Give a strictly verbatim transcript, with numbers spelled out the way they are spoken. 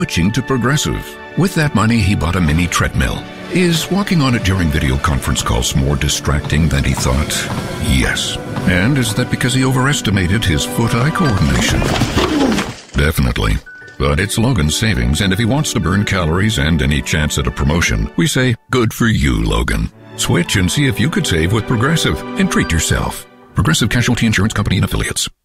switching to Progressive. With that money, he bought a mini treadmill. Is walking on it during video conference calls more distracting than he thought? Yes. And is that because he overestimated his foot-eye coordination? Definitely. But it's Logan's savings, and if he wants to burn calories and any chance at a promotion, we say, good for you, Logan. Switch and see if you could save with Progressive and treat yourself. Progressive Casualty Insurance Company and Affiliates.